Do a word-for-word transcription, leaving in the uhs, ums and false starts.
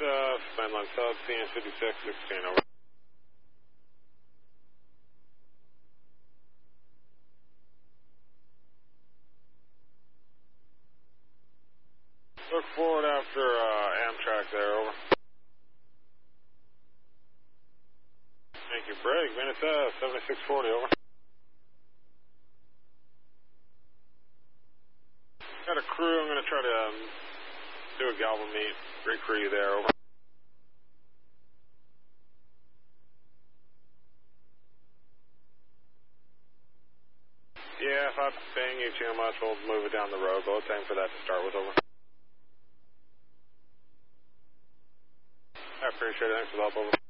uh, mainline sub, C N fifty-six sixteen, over. Look forward after uh, Amtrak there, over. Thank you, break, minutes uh, seventy-six forty, over. Got a crew, I'm going to try to um, do a Galvin meet, recrew you there, over. Yeah, if I bang you too much, we'll move it down the road, but let's aim for that to start with, over. I appreciate it, thanks for the help, over.